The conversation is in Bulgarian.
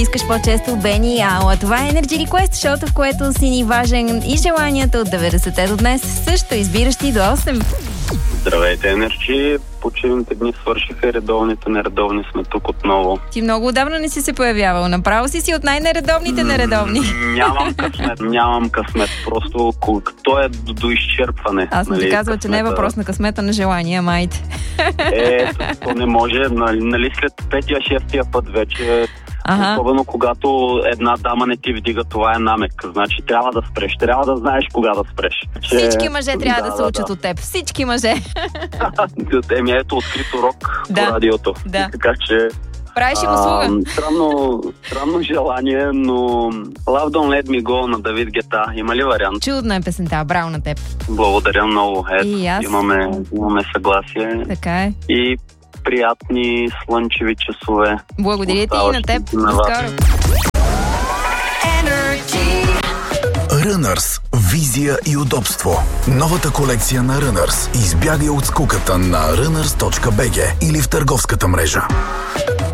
Искаш по-често Бени и Ала. Това е Energy Request, шоуто, в което си ни важен и желанията от 90-те до днес, също избиращи до 8. Здравейте, Energy. Почивните дни свършиха, редовните, нередовни сме тук отново. Ти много отдавна не си се появявал. Направо си от най-нередовните нередовни. Нямам късмет. Просто то е до изчерпване. Аз не ти казвам, че не е въпрос на късмета, на желание, майте. То не може. Нали след 5-6 път вече... Особено когато една дама не ти вдига, това е намек. Значи трябва да спреш, трябва да знаеш кога да спреш. Всички мъже трябва да се учат от теб. Всички мъже. Ето открит урок по радиото. Да. Така че... Правиш им услуга. Странно желание, но Love Don't Let Me Go на Давид Гета. Има ли вариант? Чудна е песента. Браво на теб. Благодаря много. Имаме съгласие. Така е. И приятни слънчеви часове. Благодаря ти и на теб. До скоро. Runners. Визия и удобство. Новата колекция на Runners. Избягай от скуката на runners.bg или в търговската мрежа.